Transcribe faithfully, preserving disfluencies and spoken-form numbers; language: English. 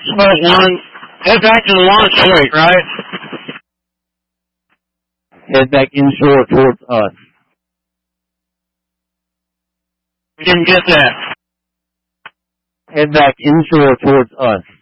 Smoke one. Head back to the launch straight, right? Head back inshore towards us. We didn't get that. Head back inshore towards us.